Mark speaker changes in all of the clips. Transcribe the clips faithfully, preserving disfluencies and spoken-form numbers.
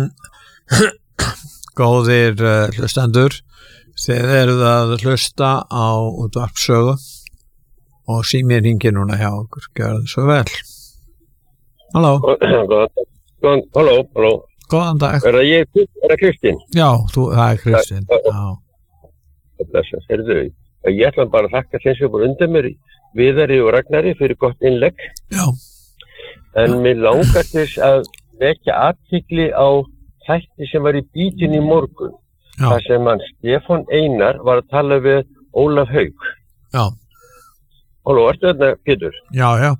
Speaker 1: Góðir uh, hlustendur, þið eruð að hlusta á útvarpssögu og síminn hringir núna hjá okkur, gjörðu svo vel. Halló.
Speaker 2: Góðan, halló, halló.
Speaker 1: Góðan dag.
Speaker 2: Er það ég, er það Kristín?
Speaker 1: Já, þú, það er Kristín. Já.
Speaker 2: Blessa, heyrðu, ég ætla bara að þakka þeim sem voru undir mér, Viðari og Ragnari, fyrir gott innlegg.
Speaker 1: Já.
Speaker 2: En mér langar þess að vekja athygli á þætti sem var í Bítinu í morgun.
Speaker 1: Já.
Speaker 2: Það sem hann Stefán Einar var að tala við Ólaf Hauk.
Speaker 1: Já.
Speaker 2: Halló, ertu þarna, Pétur?
Speaker 1: Já, já.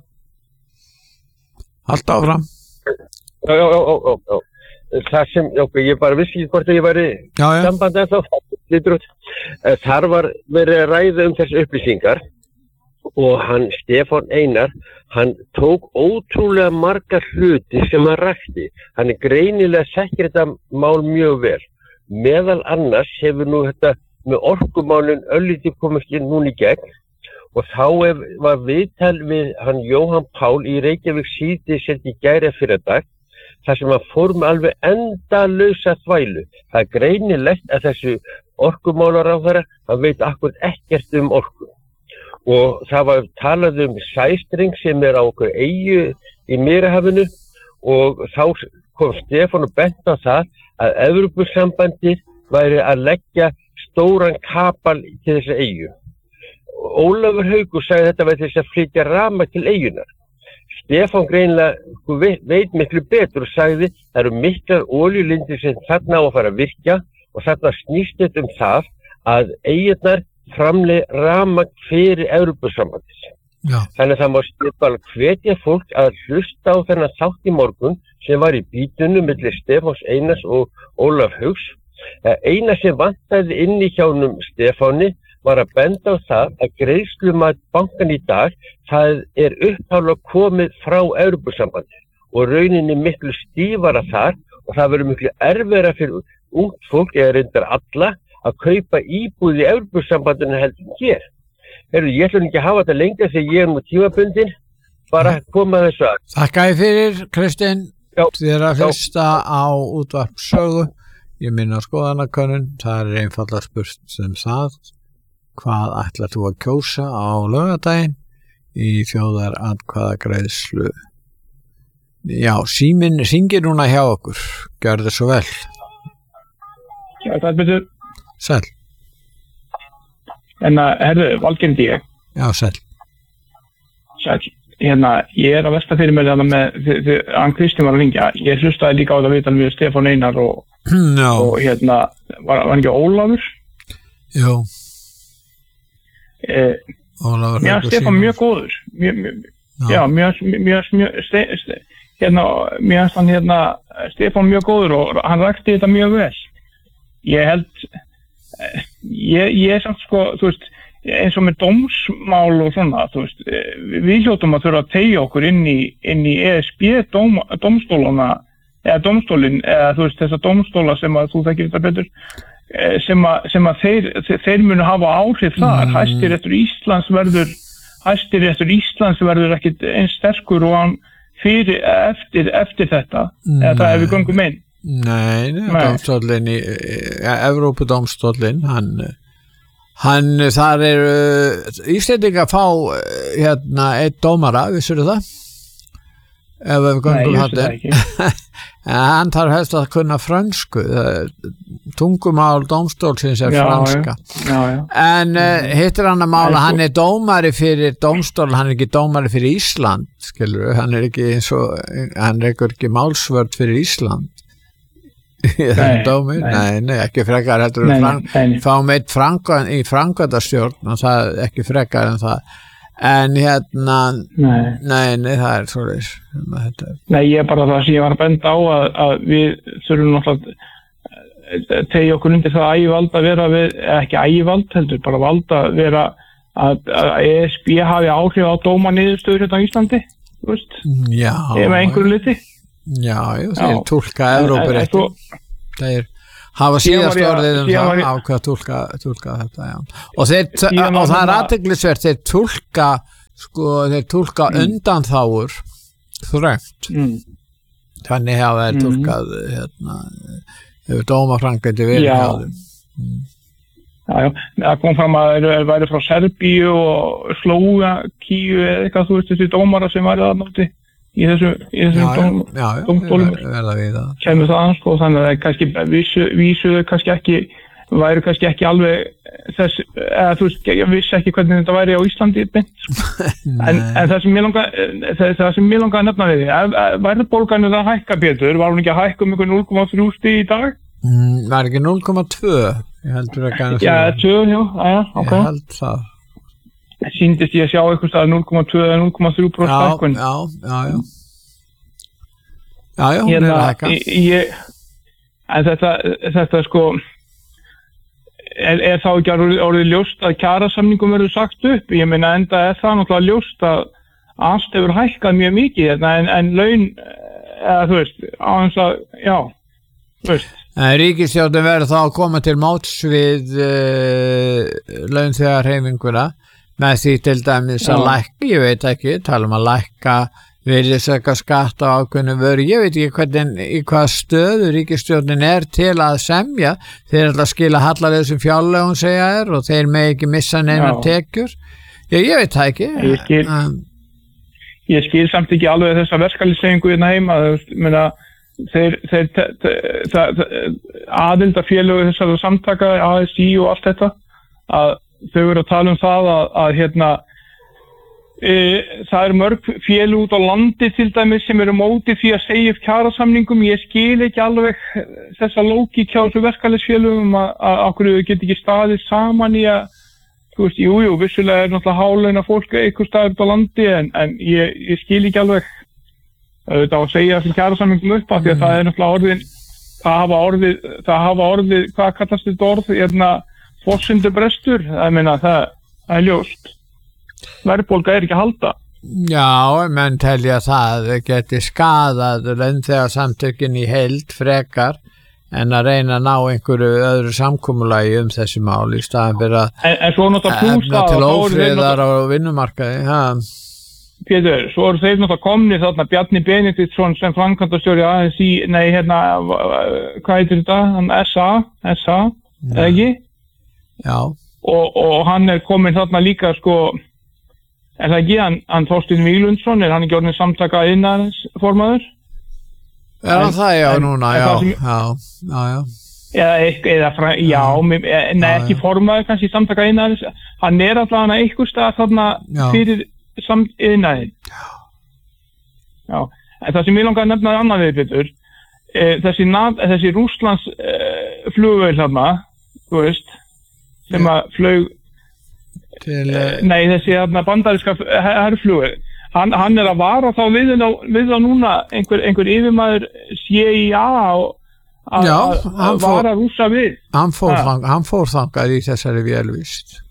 Speaker 1: Haltu áfram.
Speaker 2: Já, já, já, já, já. Það sem, já, ég bara vissi ekki hvort að ég væri
Speaker 1: Já, já.
Speaker 2: samband eða þá, lítur út. Þar var verið að ræða um þessi upplýsingar og hann Stefán Einar, hann tók ótrúlega marga hluti sem hann rakti. Hann er greinilega þekkir þetta mál mjög vel. Meðal annars hefur nú þetta með orkumálin öllítið komist inn núna í gegn og þá hef, var viðtal við hann Jóhann Pál í Reykjavík síðdegis í gær fyrir dag, þar sem hann fór með alveg endalausa þvælu. Það er greinilegt að þessu orkumálaráðherra, hann veit akkurat ekkert um orku. Og það var talað um sæstreng sem er á okkur eyju í Miðjarðarhafinu og þá kom Stefán og bent á það að Evrópusambandið væri að leggja stóran kapal til þessa eyju. Ólafur Haukur sagði þetta væri þess að flytja rafmagn til eyjunar. Stefán greinilega veit, veit miklu betur og sagði það eru miklar olíulindir sem þarna á að fara að virkja og þarna snýst þetta um það að eyjurnar framleið rafmagn fyrir Evrópusambandið.
Speaker 1: Já.
Speaker 2: Þannig að það má Stefán hvetja fólk að hlusta á þennan þátt í morgun sem var í Bítinu milli Stefáns Einars og Ólaf Hauks. Eina sem vantaði inn í hjánum Stefáni var að benda á það að greiðslumat bankan í dag, það er upphaflega komið frá Evrópusambandið og rauninni miklu stífara þar og það verður miklu erfiðara fyrir ungt fólk eða reyndar alla að kaupa íbúð í Evrópusambandinu heldur hér. Heyrðu, ég ætlum ekki að hafa þetta lengra þegar ég er nú tímabundin, bara að koma þessu að.
Speaker 1: Þakka ég fyrir, Kristín.
Speaker 2: Já.
Speaker 1: Þið er að hlusta á útvarpssögu. Ég minna skoðanakönnun, það er einfallega spurt sem það. Hvað ætlar þú að kjósa á laugardaginn í þjóðaratkvæðagreiðslu? Já, síminn hringir núna hjá okkur. Gjörðu svo vel.
Speaker 3: Já, það er betur.
Speaker 1: Sæl.
Speaker 3: En að, herðu, Valgerði ég.
Speaker 1: Já, sæl.
Speaker 3: Sæl. Hérna, ég er að velta fyrir mér þarna með, þegar hann Kristín var að ringja. Ég hlustaði líka á það viðtal við Stefán Einar og,
Speaker 1: no.
Speaker 3: og hérna, var, var ekki Ólafur?
Speaker 1: Jú.
Speaker 3: Eh,
Speaker 1: Ólafur.
Speaker 3: Já, Stefán mjög góður. Mjög, mjög, no. Já, mjög, mjög, mjög, ste, ste, hérna, mjög, hann hérna, Stefán mjög góður og hann rakti þetta mjög vel. Ég held, ég, ég er samt sko, þú veist, eins og með dómsmál og svona, þú veist, við hljótum að þurfa að tegja okkur inn í, inn í E S B dóm, dómstólana, eða dómstólin, eða þú veist, þessa dómstóla sem að þú þekkir þetta betur, sem að, sem að þeir, þeir munu hafa áhrif þar. Mm. Hæstiréttur Íslands verður, Hæstiréttur Íslands verður ekkit eins sterkur og hann fyrir, eftir, eftir þetta, mm. eða það hefur göngum einn.
Speaker 1: Nei, nei, dómstólinn í ja, Evrópudómstólinn hann, hann þar er Íslendingar fá hérna einn dómara, vissir það? Ef við göngum
Speaker 3: Nei, ég vissi það ekki.
Speaker 1: Hann þarf helst að kunna frönsku, tungumál dómstólsins er
Speaker 3: já,
Speaker 1: franska.
Speaker 3: Já, já.
Speaker 1: En uh, hittir hann að mála, hann er dómari fyrir dómstól, hann er ekki dómari fyrir Ísland, skilur, hann er ekki eins og, hann er ekki málsvörð fyrir Ísland.
Speaker 3: Nei,
Speaker 1: Dómi?
Speaker 3: nei.
Speaker 1: nei, nei, ekki frekar heldur
Speaker 3: Nei,
Speaker 1: frang,
Speaker 3: nei.
Speaker 1: fá meitt frangan í framkvæmdastjórn og það er ekki frekar en það en hérna
Speaker 3: Nei,
Speaker 1: nei, nei það er svoleiðis.
Speaker 3: nei, ég er bara það sem ég var að benda á að, að við þurfum náttúrulega að tegja okkur undir það ægivald að vera við, ekki ægivald heldur, bara vald að vera að, að E S B hafi áhrif á dómaniðurstöður hérna á Íslandi, þú veist,
Speaker 1: Já.
Speaker 3: ef einhverju liti.
Speaker 1: Já, jú, þeir túlka Evrópurétti. Þeir hafa síðast orðið um það á hvað túlka, túlka þetta, já. Og, þeir, og það er athyglisvert, þeir túlka, sko, þeir túlka mm. undanþágur þröngt.
Speaker 3: Mm.
Speaker 1: þannig hafa þeir túlkað hérna, hefur dómaframkvæmdir verið hjá þeim. Mm.
Speaker 3: Já, já, það kom fram að þeir væri frá Serbíu og Slóvakíu eða eitthvað, þú veist, þessi dómara sem væri að nátti í þessu, í þessum dómstólum.
Speaker 1: Verða við það.
Speaker 3: Kemur það sko, þannig að það kannski vísu, vísuðu kannski ekki, væri kannski ekki alveg þess, eða þú veist, ég vissi ekki hvernig þetta væri á Íslandi beint, sko. en, en það sem mér langa, það, það sem mér langa að nefna við því, verðbólgan er að hækka, Pétur, var hún ekki að hækka um einhver núll komma þrjú stig í dag?
Speaker 1: Mm, var ekki núll komma tvö? Ég heldur að gæna
Speaker 3: já, tvö, já, já, ok.
Speaker 1: Ég held það.
Speaker 3: Sýndist ég að sjá eitthvað staðar núll komma tvö eða núll komma þrjú prósent hækkun.
Speaker 1: Já, já, já. Já, já, hún
Speaker 3: hérna,
Speaker 1: er að hækka.
Speaker 3: Ég, en þetta, þetta sko, er, er þá ekki orðið, orðið ljóst að kjarasamningum verður sagt upp? Ég meina enda er það náttúrulega ljóst að allt hefur hækkað mjög mikið hérna, en, en laun, eða þú veist, á þess að, já, þú veist.
Speaker 1: Ríkisstjórnin verður þá að koma til móts við uh, launþegahreyfinguna með því til dæmis að lækka, ég veit ekki, tala um að lækka virðisaukaskatt á ákveðnu vöru, ég veit ekki hvernig, í hvað stöðu ríkisstjórnin er til að semja, þeir er alltaf að skila hallarlega sem fjárlögum segja er og þeir með ekki missa neina tekjur, ég, ég veit það ekki.
Speaker 3: Ég skil, um, ég skil samt ekki alveg þessa verkalýðshreyfingu hérna heima, þú veist, meina, þeir, þeir, þeir aðildarfélög þessara samtaka, A S I og allt þetta, að þau eru að tala um það að, að hérna, e, það er mörg félög út á landi til dæmis sem eru móti því að segja upp kjarasamningum, ég skil ekki alveg þessa lógík hjá þessu verkalýðsfélögum að, að okkur get ekki staðið saman í að, þú veist, jú, jú, vissulega er náttúrulega hálauna fólk einhver staðar út á landi en, en ég, ég skil ekki alveg þetta á að segja þessum kjarasamningum upp af því að það er náttúrulega orðin það hafa orðið, það hafa orðið hvað kallast þetta orð, hérna forsendubrestur, það meina það, það er ljóst verðbólga er ekki að halda.
Speaker 1: Já, menn telja það geti skadað launþegasamtökin í heild frekar en að reyna að ná einhverju öðru samkomulagi um þessi mál í staðan fyrir að
Speaker 3: en, en svo
Speaker 1: efna til ófriðar á vinnumarkaði. Ha.
Speaker 3: Pétur, svo eru þeir náttúrulega komnir þarna Bjarni Benediktsson sem framkvæmdastjóri A S I, nei hérna, hvað heitir þetta? S A, S A, eða ekki?
Speaker 1: Já.
Speaker 3: Og, og hann er komin þarna líka sko, er það ekki, hann, hann Þorsteinn Víglundsson, er hann ekki orðin samtaka iðnaðarins formaður?
Speaker 1: Er hann það, já,
Speaker 3: en,
Speaker 1: núna, já, sem, já, já, já.
Speaker 3: Eða, eða frá, já, já, nei, ekki formaður kannski samtaka iðnaðarins, hann er alltaf hann að einhver stað þarna já. Fyrir samt iðnaðin. Já. Já, en það sem ég langar að nefna annað við, Pétur, e, þessi, þessi Rússlands e, flugvél þarna, þú veist, sem að flög til, e, nei, þessi þarna bandaríska herflugvél, hann, hann er að vara þá við þá núna einhver, einhver yfirmaður C I A að vara Rússa við.
Speaker 1: Hann fór, þang, hann fór þangað í þessari vélvist.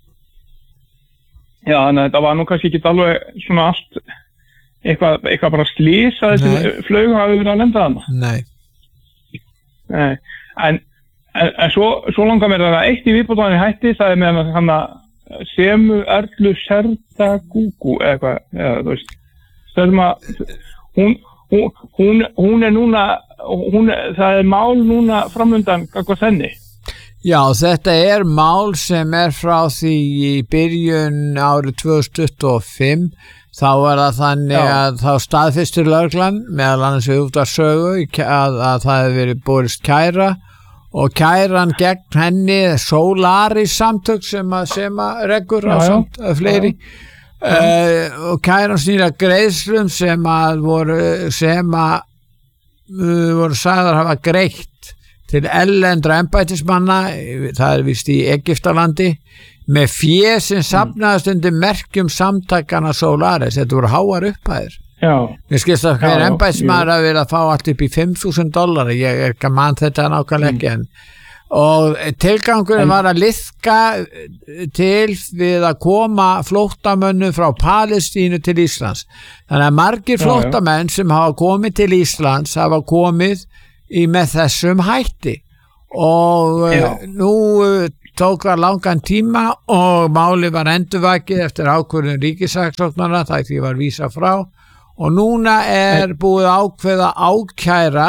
Speaker 3: Já, þannig að þetta var nú kannski ekki alveg svona allt eitthvað, eitthvað bara slís að þessi flug hafi verið að lenda þarna.
Speaker 1: Nei.
Speaker 3: Nei. En, en, en svo, svo langar mér að eitt í viðbótarni hætti, það er með hann að Semu Erlu Serdagúgú eitthvað, eða þú veist, stöðum að hún, hún, hún, hún er núna, hún, það er mál núna framöndan hvað þenni.
Speaker 1: Já, þetta er mál sem er frá því í byrjun árið tvö þúsund tuttugu og fimm, þá var það þannig Já. Að þá staðfestir lögreglan meðal annars við út af sögu að, að það hefði verið borist kæra og kæran gegn henni Solaris samtök sem að, sem að reggur á samt fleiri uh, og kæran snýra greiðslum sem að voru sem að uh, voru sagðar hafa greitt til ellendra embættismanna, það er vist í Egyptalandi, með fé sem safnaðist undir merkjum samtakana Solaris, þetta voru háar upphæðir.
Speaker 3: Já.
Speaker 1: Mér skilst að hver embættismaður hafi verið að fá allt upp í fimm þúsund dollara, ég er ekki að mann þetta nákvæmlega ekki en. Og tilgangurinn var að liðka til við að koma flóttamönnum frá Palestínu til Íslands. Þannig að margir flóttamenn sem hafa komið til Íslands hafa komið í með þessum hætti og Já. Nú tók það langan tíma og máli var endurvakið eftir ákvörðun ríkissaksóknara, það því var vísað frá og núna er búið ákveða ákæra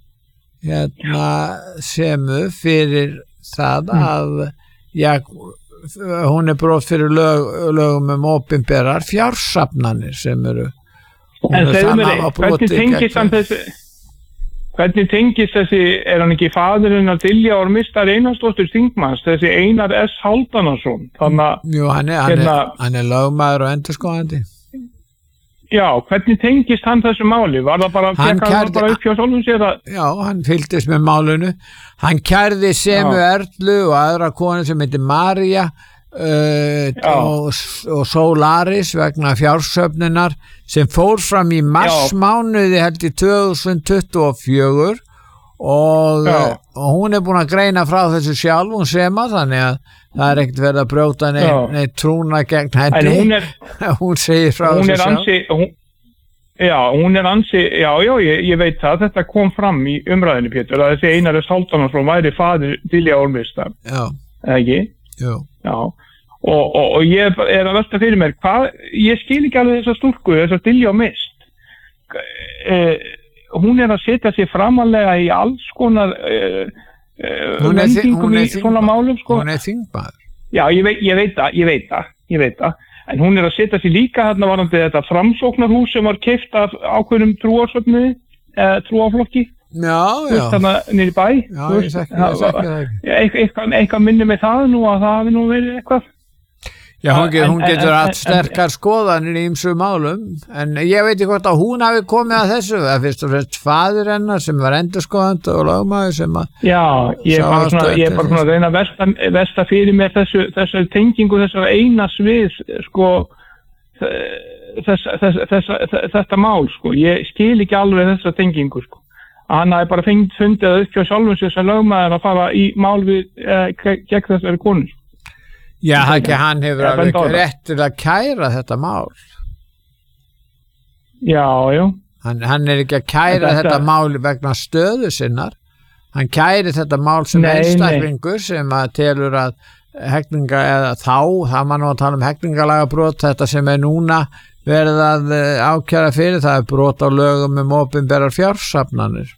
Speaker 1: hérna Semu fyrir það að já, hún er brot fyrir lög, lögum um opinberar fjársafnanir sem eru
Speaker 3: en segðu mér, hvernig tengist hann þessi hvernig tengist þessi er hann ekki faðurinn að Dilja og mistar Einarsdóttur þingmanns, þessi Einar S. Hálfdanason þannig að
Speaker 1: jú, hann er, hann er, hann er lögmaður og endurskoðandi
Speaker 3: já, hvernig tengist hann þessu máli? Var það bara, hann kærði, bara upp hjá sjálfum sér að...
Speaker 1: Já, hann fylgdist með málinu. Hann kærði Semu Erlu og aðra konu sem heitir María uh, og, og Solaris vegna fjársöfnunar sem fór fram í marsmánuði held í tvö þúsund tuttugu og fjögur og, og hún er búin að greina frá þessu sjálf, hún Sema, þannig að það er ekkert verið að brjóta neitt nei, trúna gegn henni
Speaker 3: hún, er,
Speaker 1: hún segir frá
Speaker 3: hún
Speaker 1: þessu
Speaker 3: ansi, hún, já, hún er ansi já, já, ég, ég veit það, þetta kom fram í umræðinu Pétur, að þessi Einar S. Hálfdanason væri faðir Dilja Ólmistar ekki?
Speaker 1: Já.
Speaker 3: Já. Og, og, og ég er að velta fyrir mér hvað, ég skil ekki alveg þessa stúlku þessa Dilja Ólmist eh, hún er að setja sig framalega í alls konar eh,
Speaker 1: hún er, hún er,
Speaker 3: svona málum, sko.
Speaker 1: hún er þingmaður
Speaker 3: já, ég veit, ég veit það, ég veit það, ég veit það en hún er að setja sig líka hérna varandi þetta framsóknarhús sem var keypt af ákveðnum trúarsöfnuði eða trúaflokki
Speaker 1: já, já
Speaker 3: þannig að niður í bæ
Speaker 1: já, ég þekki það
Speaker 3: ekki eitthvað, eitthvað minni með það nú að það hafi nú verið eitthvað
Speaker 1: já, hún, get, hún getur allt sterkar skoðanir í ýmsu málum en ég veit ekki hvort að hún hafi komið að þessu eða fyrst og fremst faðir hennar sem var endurskoðandi og lögmaður sem að
Speaker 3: já, ég er bara svona, ég er bara svona að reyna að velta, velta fyrir mér þessu, þessu tengingu þessar eina svið sko þess, þess, þess, þetta mál sko, ég skil ekki alveg þessa tengingu sko, hann hafi bara fengið fundið að upp hjá sjálfum sér sem lögmaður að fara í mál við eh, gegn þessari konu
Speaker 1: já, ekki, hann hefur alveg rétt til að kæra þetta mál
Speaker 3: já, já
Speaker 1: hann, hann er ekki að kæra þetta, þetta mál vegna stöðu sinnar hann kæri þetta mál sem nei, einstaklingur nei. sem að telur að hegninga eða þá, það maður nú að tala um hegningalagabrot, þetta sem er núna verið að ákæra fyrir það er brot á lögum um opinberar fjársafnanir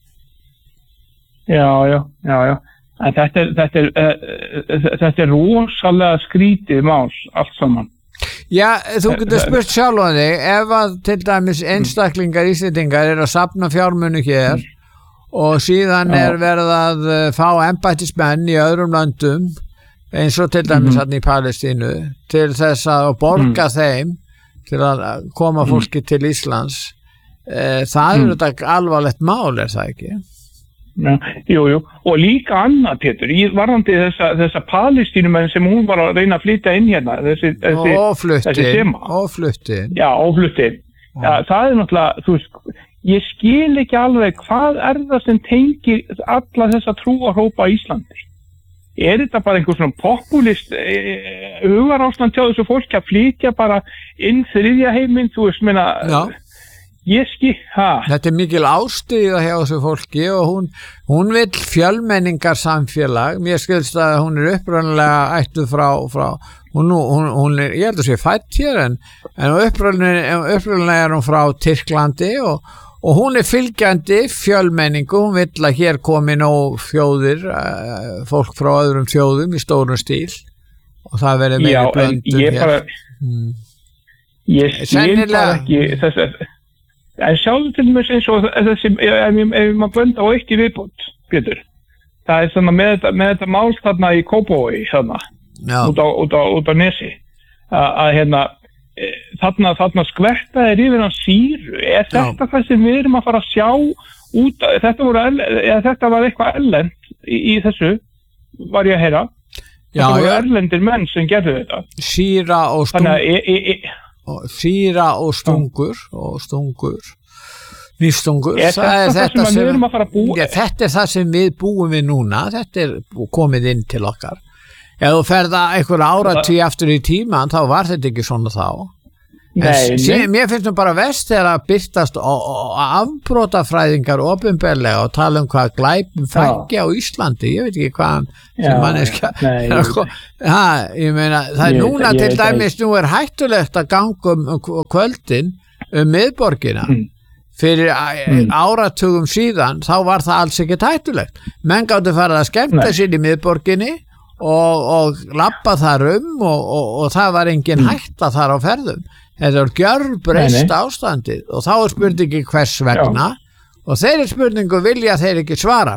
Speaker 3: já, já, já, já en þetta er, þetta er, uh, þetta er rosalega skrítið mál allt saman
Speaker 1: já, þú getur spurt sjálf á þig ef að til dæmis einstaklingar Íslendingar er að safna fjármuni hér mm. og síðan er verið að fá embættismenn í öðrum löndum eins og til dæmis mm. hann í Palestínu til þess að borga mm. þeim til að koma fólki mm. til Íslands eh, það er mm. þetta alvarlegt mál er það ekki?
Speaker 3: Ja, jú, jú, og líka annað Pétur, ég varðandi þessa, þessa Palestínumenn sem hún var að reyna að flytja inn hérna þessi, þessi,
Speaker 1: og flutti og flutti
Speaker 3: já, og flutti ja, það er náttúrulega, þú veist ég skil ekki alveg hvað er það sem tengir alla þessa trúarhópa í Íslandi er þetta bara einhver svona populist e, hugarástand hjá þessu fólki að flytja bara inn þriðja heiminn, þú veist, meina
Speaker 1: já
Speaker 3: ég skil, ha
Speaker 1: þetta er mikil ástríða hjá þessu fólki og hún, hún vill fjölmenningar samfélag, mér skilst að hún er upprunalega ættuð frá, frá hún, hún, hún er, ég held að sé fætt hér en, en upprunalega, upprunalega er hún frá Tyrklandi og, og hún er fylgjandi fjölmenningu, hún vill að hér komi nóg þjóðir fólk frá öðrum þjóðum í stórum stíl og það verður meiri blöndun
Speaker 3: hér bara, mm. ég skil Sennilega, bara ekki þess að en sjáðu til dæmis eins og þessi ef maður blönda á eitt í viðbót Pétur, það er svona með þetta, með þetta mál þarna í Kópavogi þarna, út á, út á, út á Nesi að, að hérna þarna, þarna skverta er yfir hann sýru, er þetta Já. Það sem við erum að fara að sjá út að, þetta, voru, eða, þetta var eitthvað erlend í, í þessu var ég að heyra
Speaker 1: Já,
Speaker 3: þetta voru
Speaker 1: ja.
Speaker 3: erlendir menn sem gerðu þetta
Speaker 1: síra og stungur síra og stungur og stungur nýstungur
Speaker 3: er þetta, það það sem sem, við erum að fara að búa
Speaker 1: ja, þetta er það sem við búum við núna þetta er komið inn til okkar ef þú ferða einhver áratí aftur í tíman þá var þetta ekki svona þá
Speaker 3: Nei,
Speaker 1: en sí, mér finnst það bara verst þegar að byrtast afbrotafræðingar opinberlega og tala um hvað glæpum fækki á Íslandi, ég veit ekki hvað sem manneska ha, ég meina, það er ég, núna ég, til dæmis, nú er hættulegt að ganga um kvöldin um miðborgina mm. fyrir mm. áratugum síðan, þá var það alls ekki hættulegt. Menn gáttu farið að skemmta sér í miðborginni og, og labba þar um og, og, og það var engin mm. hætta þar á ferðum. Þetta er gjörbreyst ástandið og þá er spurningi hvers vegna Já. Og þeirri spurningu vilja þeir ekki svara.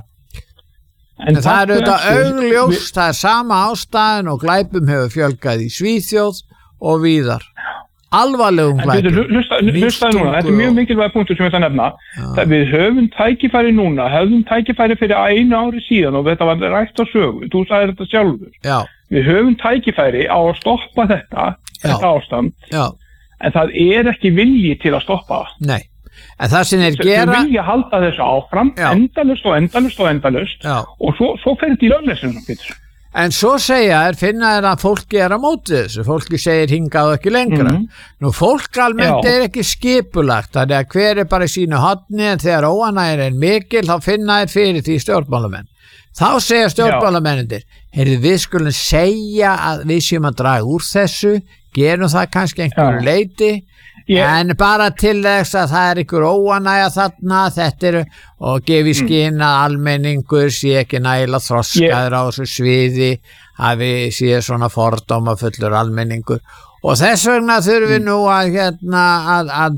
Speaker 1: En, en það er auðvitað augljóst, það er sama ástæðan og glæpum hefur fjölgað í Svíþjóð og víðar. Alvarlegum glæpum.
Speaker 3: Hlustaðu núna, þetta er mjög mikilvæg punktur sem ég ætla að nefna. Ja. Við höfum tækifæri núna, höfum tækifæri fyrir einu ári síðan og þetta var rætt á sögu, þú sagðir þetta sjálfur.
Speaker 1: Já.
Speaker 3: Við höfum tækifæri á að stoppa þetta, Já. Þetta ástand,
Speaker 1: Já.
Speaker 3: En það er ekki vilji til að stoppa það.
Speaker 1: Nei. En það sem er gera...
Speaker 3: Þau vilja halda þessu áfram, Já. endalust og endalust og endalust
Speaker 1: Já.
Speaker 3: Og svo, svo fer þetta í lögleysinu.
Speaker 1: En svo segja er, finna er að fólki er á móti þessu, fólki segir hingað ekki lengra. Mm-hmm. Nú fólk almennt Já. Er ekki skipulagt, þannig að hver er bara í sínu horni en þegar óánægjan er mikil þá finna er fyrir því stjórnmálamenn. Þá segja stjórnmálamennir, heyrðu við skulum segja að við séum að draga úr þessu, gerum það kannski einhverju leyti, Yeah. En bara til þess að það er ykkur óánægja þarna þetta eru og gefi skinn að almenningur sé ekki nægilega þroskaður yeah. á þessu sviði að við sé svona fordóma fullur almenningur og þess vegna þurfum við nú að, hérna, að, að,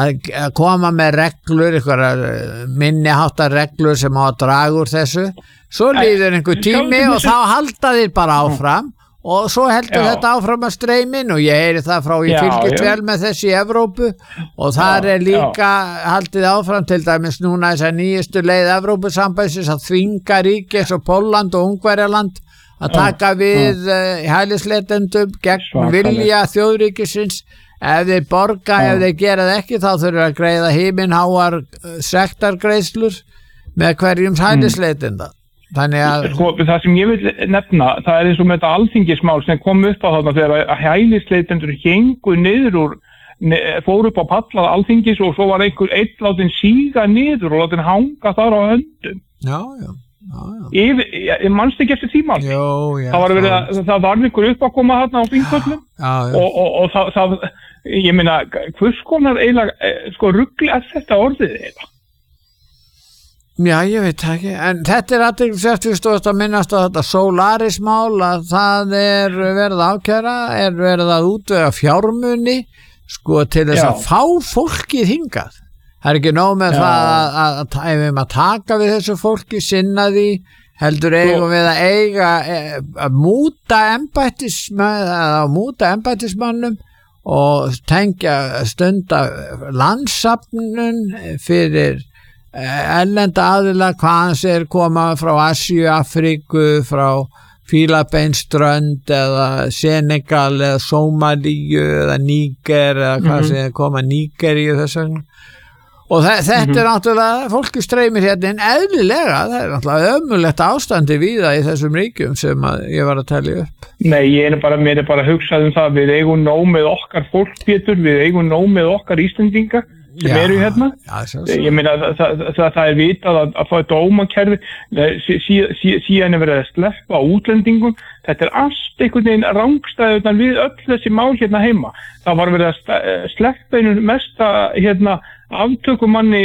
Speaker 1: að koma með reglur, ykkur minniháttar reglur sem á að draga úr þessu svo líður einhver tími og þá halda þið bara áfram og svo heldur já. Þetta áfram að streymin og ég heyri það frá, ég fylgist vel með þessi í Evrópu og þar já, er líka já. Haldið áfram til dæmis núna þess að nýjustu leið Evrópusambandsins að þvinga ríki eins og Pólland og Ungverjaland að taka já, við já. Hælisleitendum gegn Svakalega. Vilja þjóðríkisins ef þeir borga, já. Ef þeir gera það ekki þá þurfa að greiða himinháar sektargreiðslur með hverjum hælisleitenda Þannig að
Speaker 3: sko, það sem ég vil nefna það er eins og með þetta alþingismál sem kom upp á þarna þegar hælisleitendur héngu niður úr fóru upp á pallað alþingis og svo var einhver einn látin síga niður og látin hanga þar á höndum
Speaker 1: Já, já, já, já.
Speaker 3: Ég, ég mannst ekki eftir tíma
Speaker 1: Jó, já,
Speaker 3: það var verið að það var einhver upp að koma þarna á Þingvöllum og, og, og það, það ég meina hvers konar eiginlega sko rugli er þetta orðið eiginlega
Speaker 1: Já, ég veit ekki, en þetta er athyglisvert við stóðast að minnast á þetta Solaris-mál að það er verið ákæra, er verið að útvega fjármuni sko til þess Já. Að fá fólkið hingað. Það er ekki nóg með Já. Það að, að, að, að, að taka við þessu fólki, sinna því, heldur eigum við að eiga að múta embættismann, að múta embættismannum og tengja stunda landssafnun fyrir ellenda aðila hvaðan sér koma frá Asíu, Afríku, frá Fílabeinsströnd eða Senegal eða Sómalíu eða Níger eða hvað mm-hmm. sér koma Nígeríu þess vegna og þe þetta mm-hmm. er náttúrulega fólki streymir hérna en eðlilega það er náttúrulega ömurlegt ástandi víða í þessum ríkjum sem að ég var að telja upp
Speaker 3: Nei, ég er bara, mér er bara hugsað um það við eigum nóg með okkar fólk Pétur, við eigum nóg með okkar Íslendinga sem já, eru hérna
Speaker 1: já,
Speaker 3: ég meina það, það, það, það er vitað að, að það er dómakerfi sí, sí, sí, síðan er verið að sleppa útlendingum þetta er allt einhvern veginn rangstæður við öll þessi mál hérna heima það var verið að sleppa einu mesta hérna aftökumanni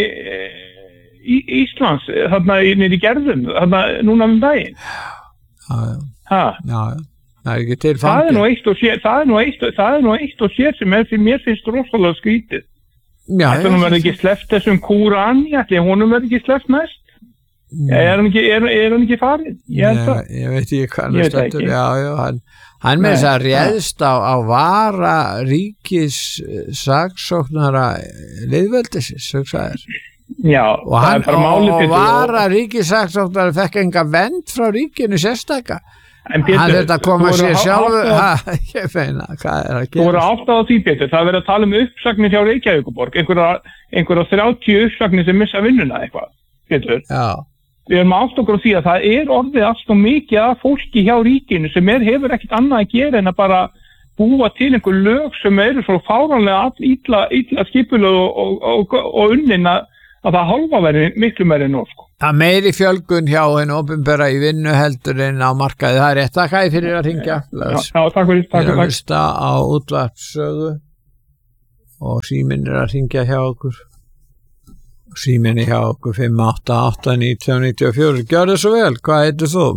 Speaker 3: í Íslands þarna niður í Gerðum þarna núna um daginn
Speaker 1: já, já, já það er ekki til
Speaker 3: það er nú eitt og sér það er nú eitt, það er nú eitt og sér sem er fyrir mér finnst rosalega skrítið
Speaker 1: Já,
Speaker 3: Ætli hún verði ekki sleppt þessum Kúrani, ætli honum verði ekki sleppt næst? Er hann ekki, er, er hann ekki farin? Ég,
Speaker 1: Nei, ég veit ekki hvað hann er sleppt. Já, já, hann, hann með þess að réðst á, á vara ríkis saksóknara liðveldisins, hugsaðir.
Speaker 3: Já,
Speaker 1: og hann, og, og vara ríkis saksóknara fekk enga vend frá ríkinu sérstaka.
Speaker 3: En Pétur,
Speaker 1: hann þetta koma sér sjálfur ég feina, hvað er að gera
Speaker 3: þú voru átt á því Pétur, það er verið að tala um uppsagnir hjá Reykjavíkurborg einhverja, einhverja þrjátíu uppsagnir sem missa vinnuna eitthvað Pétur,
Speaker 1: Já.
Speaker 3: Við erum átt okkur á því að það er orðið allt og mikið af fólki hjá ríkinu sem er, hefur ekkert annað að gera en að bara búa til einhver lög sem eru svo fáránlega illa, illa skipuleg og, og, og, og unnin að, að það hálfa verið miklu meiri nú sko
Speaker 1: að meiri fjölgun hjá henn opinbera í vinnu heldur en á markaði það er rétt að hæði fyrir að ringja
Speaker 3: Já, já takk fyrir, takk fyrir
Speaker 1: Ég hlusta á útvarpssögu og síminn er að hringja hjá okkur. Síminn er hjá okkur fimm átta átta nítján níutíu og fjögur. Gjörðu svo vel, hvað heitir þú?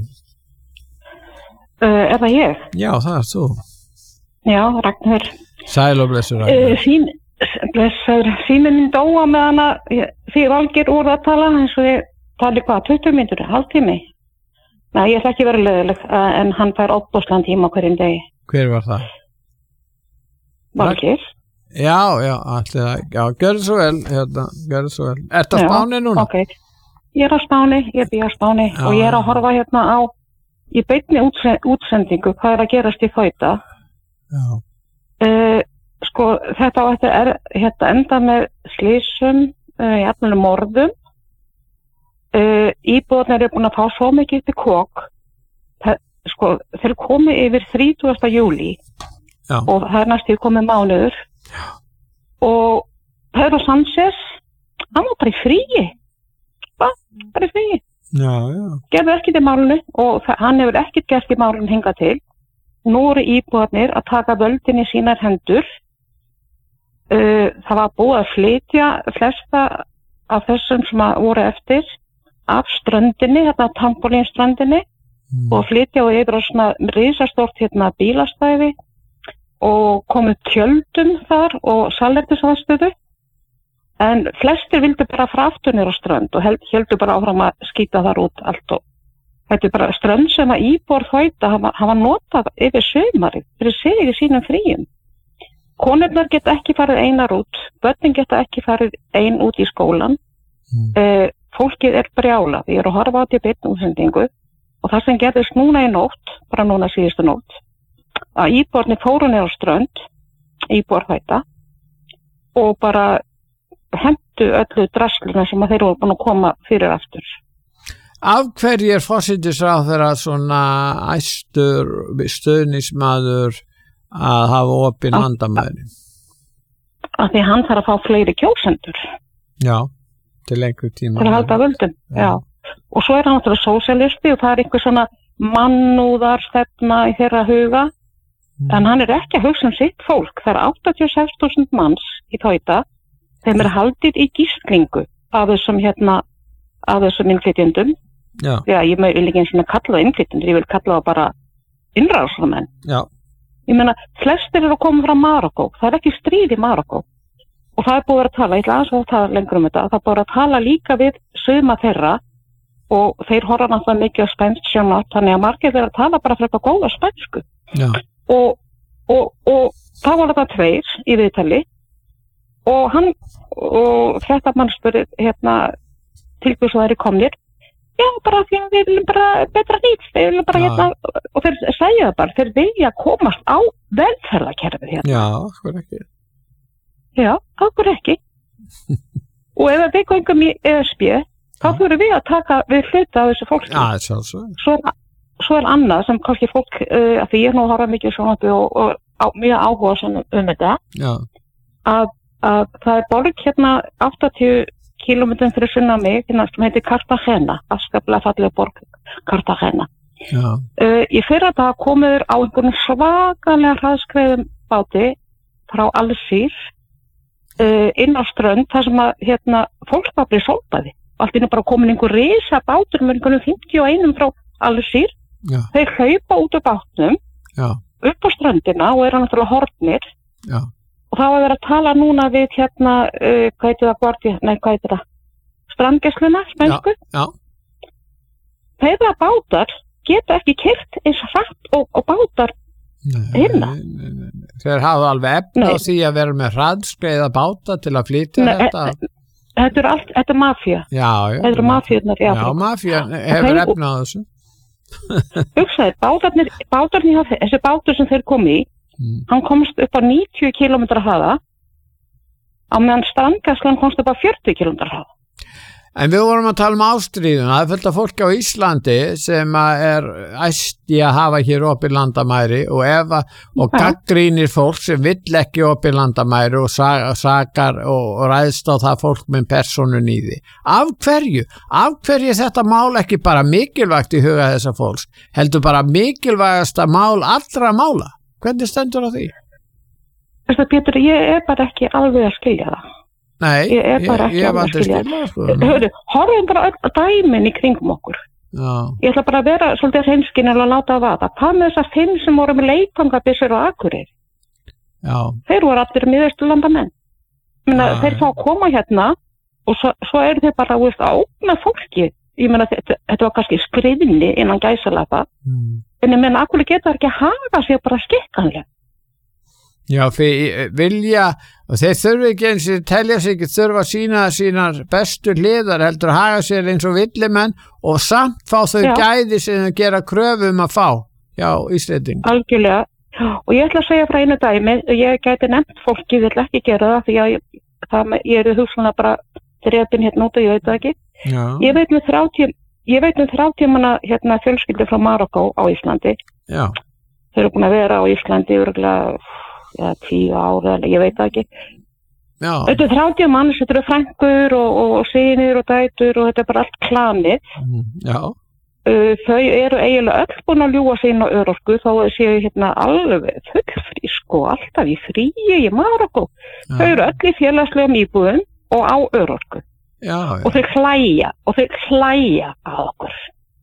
Speaker 4: Uh, er það ég?
Speaker 1: Já, það er þú.
Speaker 4: Já, Ragnar.
Speaker 1: Sæl og blessur Ragnar.
Speaker 4: Uh, sín, blessur, síminn minn dóa með hana, því valgir úr að tala, eins og ég tali hvað, tuttugu mínútur, hálftími. Nei, ég ætla ekki vera löguleg, uh, en hann fær óbúslan tíma hverjum degi.
Speaker 1: Hver var það?
Speaker 4: Valgir.
Speaker 1: Já, já, allir, já, gjörðu svo vel, hérna, gjörðu svo vel. Ertu á Spáni núna?
Speaker 4: Ok, ég er á Spáni, ég er á Spáni já, og ég er að horfa hérna á, í beinni útsendingu, hvað er að gerast í Fauta.
Speaker 1: Já.
Speaker 4: Uh, sko, þetta á þetta er, hérna enda með slysum, uh, jafnvel morðum. Uh, íbúðarnir eru búin að fá svo mikið til kók. Það, sko, þeir komu yfir þrítugasta júlí já. Og það er næstu komið mánuður. Já. Og Pedro Sánchez hann var bara í fríi Hva? bara í fríi
Speaker 1: já, já.
Speaker 4: gerði ekkert í málunni og hann hefur ekkert gert í málunni hingað til. Nú eru íbúarnir að taka völdin í sínar hendur. uh, það var búið að flytja flesta af þessum sem voru eftir af ströndinni, hérna Tambolínströndinni mm. og flytja og yfir á svona risastort hérna bílastæði og komið tjöldum þar og salernisaðstöðu en flestir vildu bara fraftunir á strönd og held, heldu bara áfram að skýta þar út allt og þetta er bara strönd sem að íbúar Fauta hafa, hafa notað yfir sumarið fyrir sig í sínum fríum. Konurnar geta ekki farið einar út, börnin geta ekki farið ein út í skólan, mm. uh, fólkið er brjála, við erum að horfa á þetta í beinni útsendingu og það sem gerðist núna í nótt, bara núna síðustu nótt, að íbúarnir fóru niður á strönd, íbúar Fauta og bara hentu öllu drasluna sem að þeir voru búin að koma fyrir aftur.
Speaker 1: Af hverju er forsætisráðherra svona æstur stuðningsmaður að hafa opin landamæri?
Speaker 4: Af því hann þarf að fá fleiri kjósendur.
Speaker 1: Já, til einhver tíma.
Speaker 4: Til að halda völdum, já. já. Og svo er hann náttúrulega sósíalisti og það er einhver svona mannúðarstefna í þeirra huga. Mm. En hann er ekki að hugsa um sitt fólk. Það er áttatíu og sex þúsund manns í Fauta. Þeim er haldið í gísklingu af þessum hérna, af þessum innflytjendum.
Speaker 1: Já.
Speaker 4: Já, ég vil ekki eins og kalla það innflytjendur, ég vil kalla það bara innrásarmenn.
Speaker 1: Já.
Speaker 4: Ég meina, flestir eru að koma frá Marokkó. Það er ekki stríð í Marokkó. Og það er búið að tala, ég ætla aðeins að tala lengur um þetta, það er búið að tala líka við suma þeirra og þeir horfa náttúrulega mikið á spænsk sjónvarp, þannig að margir þeirra tala bara fyrir eitthvað góða spænsku.
Speaker 1: Já.
Speaker 4: Og, og, og það var þetta tveir í viðtali og hann og þetta mann spurði hérna til hvers það eru komnir já bara því að við viljum bara betra nýtt við viljum bara ja. hérna og þeir segja það bara, þeir vilja komast á velferðarkerfið hérna.
Speaker 1: Já, okkur ekki.
Speaker 4: Já, okkur ekki. Og ef við göngum í E S B þá þurfum við að taka við hluta af þessu fólki.
Speaker 1: Já, það er svo.
Speaker 4: Svo, svo er annað sem kannski fólk, uh, að því ég nú horfa mikið sjónvarpi og, og á, mjög áhuga um, um þetta,
Speaker 1: Já. Að,
Speaker 4: að það er borg hérna áttatíu kílómetrum fyrir sunnan mig, hérna sem heitir Cartagena, afskaplega fallega borg Cartagena.
Speaker 1: Já.
Speaker 4: Uh, í fyrra dag komuður á einhvern svakalega hraðskreiðum báti frá Alsír uh, inn á strönd, þar sem að hérna fólk var bara í sólbaði. Allt inn er bara komin einhver risa bátur með einhvern fimmtíu og einn frá Alsír.
Speaker 1: Já.
Speaker 4: Þeir hlaupa út á bátnum,
Speaker 1: Já.
Speaker 4: upp á ströndina og eru náttúrulega horfnir.
Speaker 1: Já.
Speaker 4: Og það var verið að tala núna við hérna, uh, hvað heitir það, Guardi, nei, hvað heitir það, strandgæsluna, spænsku.
Speaker 1: Já, já.
Speaker 4: Þeirra bátar geta ekki keyrt eins hratt og, og bátar hérna.
Speaker 1: Nei, nei, nei. Þeir hafa alveg efna á því að vera með hraðskreiða báta til að flytja nei, þetta.
Speaker 4: E, þetta er allt, þetta er mafía.
Speaker 1: Já, já.
Speaker 4: Þetta er mafíurnar, já.
Speaker 1: Já, mafía hefur efna á þessu.
Speaker 4: Hugsaði, bátarnir, bátarnir, þessi bátur sem þeir komi í, Mm. hann komst upp á níutíu kílómetra hraða á meðan strandgæslan komst upp á fjörutíu kílómetra hraða.
Speaker 1: En við vorum að tala um ástríðuna, það er fullt af fólki á Íslandi sem er æst í að hafa hér opið landamæri og, ef, og gaggrínir fólk sem vill ekki opið landamæri og sakar og, og ræðst á það fólk með persónun í því. Af hverju? Af hverju er þetta mál ekki bara mikilvægt í huga þessa fólks? Heldur bara mikilvægasta mál allra mála? Hvernig stendur á því?
Speaker 4: Veistu, Pétur, ég er bara ekki alveg að skilja það.
Speaker 1: Nei,
Speaker 4: ég er bara
Speaker 1: ég,
Speaker 4: ekki
Speaker 1: ég
Speaker 4: alveg að skilja
Speaker 1: skilja, sko.
Speaker 4: Hörru, horfum bara öll dæmin í kringum okkur.
Speaker 1: Já.
Speaker 4: Ég ætla bara að vera svolítið hreinskinn að láta að vaða. Hvað með þessar fimm sem voru með leikfangabissur og Akureyri?
Speaker 1: Já.
Speaker 4: Þeir voru allir miðausturlandamenn. Meina,
Speaker 1: Já.
Speaker 4: þeir fá að koma hérna og svo, svo eru þeir bara veist, að ógna fólki. Ég meina þetta, þetta var kannski skriðni innan gæsalappa.
Speaker 1: Mm.
Speaker 4: En ég meina, akkur getur ekki að haga sig bara skikkanlega.
Speaker 1: Já, fyrir vilja, og þeir þurfi ekki eins og telja sig ekki þurfa að sína sínar bestu hliðar heldur að haga sér eins og villimenn og samt fá þau
Speaker 4: Já.
Speaker 1: gæði sem þau gera kröfu um að fá. Já, Íslending.
Speaker 4: Algjörlega. Og ég ætla að segja frá einu dæmi, ég gæti nefnt fólki, ég vil ekki gera það því að ég, það, ég eru hugsanlega bara drepin hérna út og ég veit það ekki.
Speaker 1: Já.
Speaker 4: Ég veit með þrjátíu, ég veit með þrjátíu manna hérna fjölskyldu frá Marokkó á Íslandi.
Speaker 1: Já.
Speaker 4: Þau eru búin að vera á Íslandi örugglega ja, tíu ára, ég veit það ekki.
Speaker 1: Já.
Speaker 4: Þetta er þrjátíu mann, þetta eru frængur og, og, og synir og dætur og þetta er bara allt klanið.
Speaker 1: Mm, já.
Speaker 4: Uh, þau eru eiginlega öll búin að ljúga sig inn á örorku þá séu hérna alveg fullfrísk og alltaf í fríi í Marokkó. Þau eru öll í félagslegum íbúðum og á örorku.
Speaker 1: Já, já.
Speaker 4: Og þau hlæja, og þau hlæja að okkur.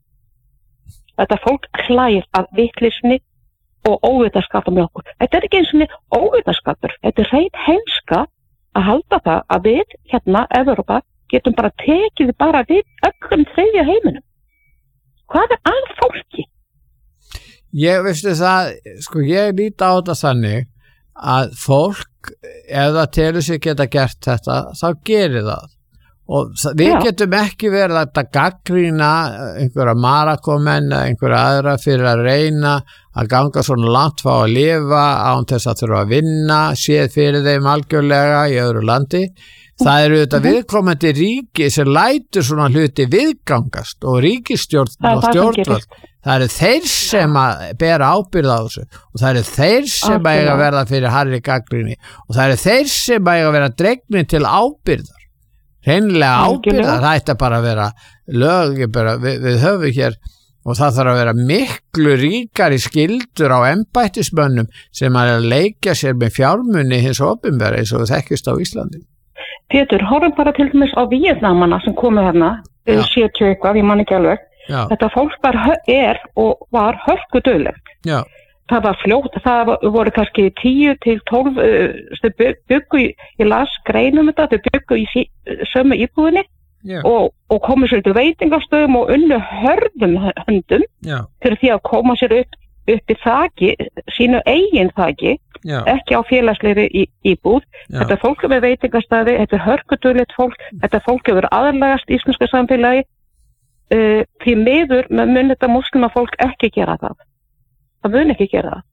Speaker 4: Þetta fólk hlægir að vitleysni og óvitaskapur með okkur. Þetta er ekki eins og óvitaskapur. Þetta er hrein heimska að halda það að við hérna, Evrópa, getum bara tekið bara við öllum þriðja heiminum. Hvað er að fólki?
Speaker 1: Ég veistu það, sko ég líti á þetta þannig að fólk, ef það telur sig geta gert þetta, þá gerir það. Og við
Speaker 4: Já.
Speaker 1: getum ekki verið að gagnrýna einhverja Marokkómenn eða einhverja aðra fyrir að reyna að ganga svona langt fá að lifa án þess að þurfa að vinna, séð fyrir þeim algjörlega í öðru landi. Það eru þetta viðkomandi ríki sem lætur svona hluti viðgangast og ríkisstjórn og stjórnvöld. Það eru þeir sem að bera ábyrgð á þessu og það eru þeir sem að eiga að verða fyrir harðri gagnrýni og það eru þeir sem að eiga að vera dregnir til ábyrgðar. Hreinlega ábyrgðar, það ætti bara að vera lög, bara, við, við höfum hér og það þarf að vera miklu ríkari skyldur á embættismönnum sem að leikja sér með fjármuni hins opinbera eins og þekkist á Íslandi.
Speaker 4: Pétur, horfum bara til dæmis á Víetnamana sem komu hérna, sjötíu eitthvað, ég man ekki alveg.
Speaker 1: Já.
Speaker 4: Þetta fólk var, er og var hörkudulegt.
Speaker 1: Já.
Speaker 4: Það var fljótt, það voru kannski tíu til tólf, þau byggu, ég las greinum þetta, þau byggu í sí, sömu íbúðinni
Speaker 1: Já.
Speaker 4: og, og komu sér til veitingastöðum og unnu hörðum höndum
Speaker 1: Já.
Speaker 4: fyrir því að koma sér upp, upp í þaki, sínu eigin þaki,
Speaker 1: Já.
Speaker 4: ekki á félagslegri í, íbúð.
Speaker 1: Já.
Speaker 4: Þetta fólk er með veitingastæði, þetta er hörkudulegt fólk, þetta fólk hefur aðlagast íslenska samfélagi, uh, því miður mun þetta muslima fólk ekki gera það. Það mun ekki gera það.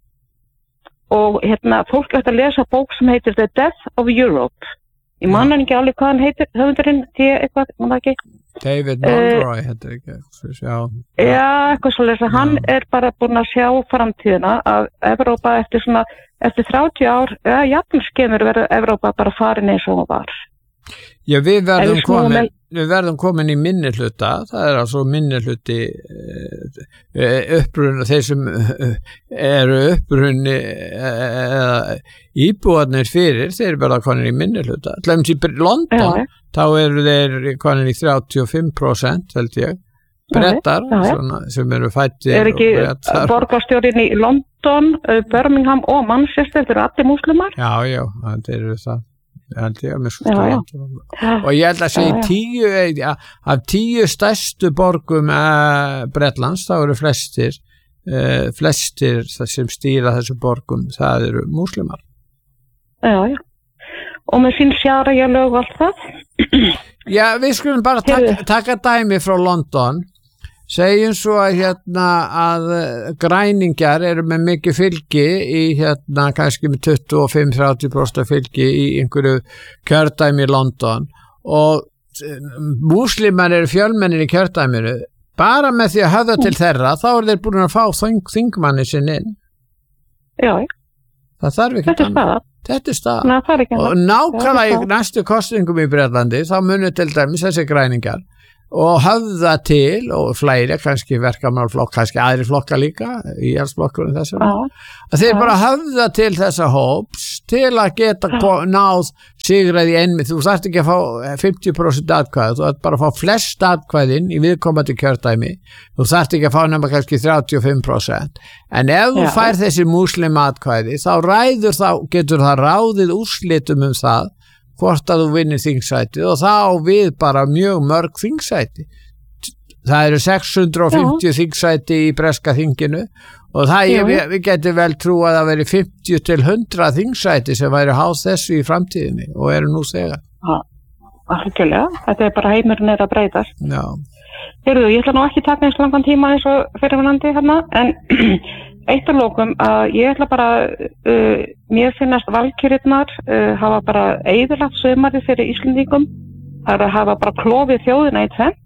Speaker 4: Og hérna, fólk ætti að lesa bók sem heitir The Death of Europe. Ég man hann ekki alveg hvað hann heitir, höfundurinn, því eitthvað, man það ekki.
Speaker 1: David Monroe, uh, heitir ekki, já.
Speaker 4: Já, eitthvað svo lesa. Hann er bara búinn að sjá framtíðina að Evrópa eftir svona, eftir þrjátíu ár, ja, jafnvel skemur verður Evrópa bara farin eins og hún var.
Speaker 1: Já, við verðum, komin,
Speaker 4: með...
Speaker 1: við verðum komin í minni hluta, það er altså minni hluti upprunni, þeir sem eru upprunni eða íbúarnir fyrir, þeir verða komin í minni hluta. Tlemst í London, já, þá eru þeir komin í þrjátíu og fimm prósent, held ég, Brettar, já, já. Svona, sem eru fættir.
Speaker 4: Er ekki borgarstjórinn í London, Birmingham og Manchester, þeir eru allir múslimar?
Speaker 1: Já, já, þeir eru það. Held ég, já, já. Og ég held að segja tíu, ja, af tíu stærstu borgum uh, Bretlands þá eru flestir uh, flestir sem stýra þessu borgum það eru múslimar.
Speaker 4: Já, já. Og með sín sjáraja lög og allt það?
Speaker 1: Já, við skulum bara taka, taka dæmi frá London. Segjum svo að hérna að græningjar eru með mikið fylgi í hérna kannski með tuttugu og fimm til þrjátíu prósent fylgi í einhverju kjördæmi í London og múslimar eru fjölmennir í kjördæminu. Bara með því að höfða til þeirra þá eru þeir búin að fá þing, þingmanni sinn inn.
Speaker 4: Já,
Speaker 1: það þarf ekki
Speaker 4: þetta er staða.
Speaker 1: Þetta er staða.
Speaker 4: Ná, er
Speaker 1: og nákvæmlega í næstu kostningum í Bretlandi þá munur til dæmis þessi græningjar og höfða til og fleiri, kannski verkamannaflokk, kannski aðri flokka líka, íhaldsflokkurinn þessum, að þeir bara höfða til þessa hóps til að geta ko- náð sigrað í einmi, þú þarft ekki að fá fimmtíu prósent atkvæði, þú þarft bara að fá flest atkvæðin í viðkomandi kjördæmi, þú þarft ekki að fá nema kannski þrjátíu og fimm prósent, en ef þú
Speaker 4: Já.
Speaker 1: fær þessi múslim atkvæði, þá ræður þá, getur það ráðið úrslitum um það, hvort að þú vinnir þingsætið og þá við bara mjög mörg þingsæti. Það eru sex hundruð fimmtíu þingsæti í breska þinginu og það
Speaker 4: Já.
Speaker 1: ég, við, við getum vel trú að það veri fimmtíu til hundrað þingsæti sem væri háð þessu í framtíðinni og eru nú þegar.
Speaker 4: Já, algjörlega. Þetta er bara heimurinn er að breytast.
Speaker 1: Já.
Speaker 4: Heyrðu, ég ætla nú ekki að taka eins langan tíma eins og fyrirvunandi hérna, en eitt af lokum að ég ætla bara, uh, mér finnast valkyrjurnar uh, hafa bara eyðilagt sumarið fyrir Íslendingum, það er að hafa bara klofið þjóðina í tvennt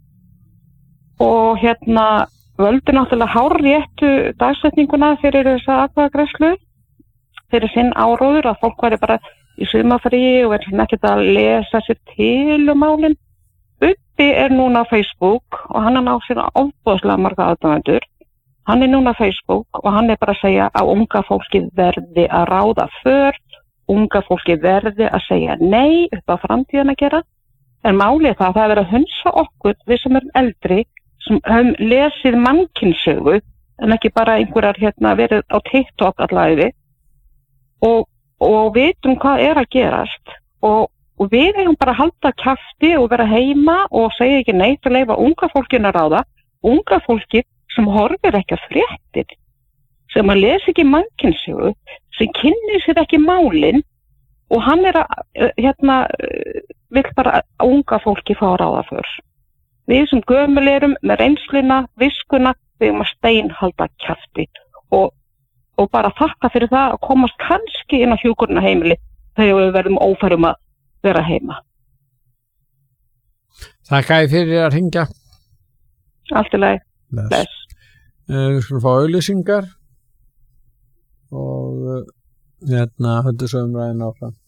Speaker 4: og hérna völdu náttúrulega hárréttu dagsetninguna fyrir þessa atkvæðagreiðslu, fyrir sinn áróður að fólk væri bara í sumarfríi og er ekkert að lesa sér til um málin. Uppi er núna á Facebook og hann er ná sér ofboðslega marga aðdáendur. Hann er núna á Facebook og hann er bara að segja að unga fólki verði að ráða för, unga fólki verði að segja nei upp á framtíðan að gera. En málið það að það er verið að hunsa okkur, við sem erum eldri, sem höfum lesið mannkynnssögu, en ekki bara einhverjar hérna verið á TikTok allæði og, og vitum hvað er að gerast og Og við eigum bara að halda kjafti og vera heima og segja ekki neitt að leyfa unga fólkinu að ráða, unga fólki sem horfir ekki að fréttir, sem að lesa ekki mannkynnsögu, sem kynnir sér ekki málin og hann er að, hérna, vill bara að unga fólki fá að ráða för. Við sem gömul erum með reynsluna, viskuna, við eigum að steinhalda kjafti og, og bara þakka fyrir það að komast kannski inn á hjúkrunarheimili þegar við verðum ófærum að vera heima.
Speaker 1: Þakka ég fyrir að hringja.
Speaker 4: Allt í lagi. Bless.
Speaker 1: Uh, við skulum fá auglýsingar og uh, hérna höldu svo umræðin áfram.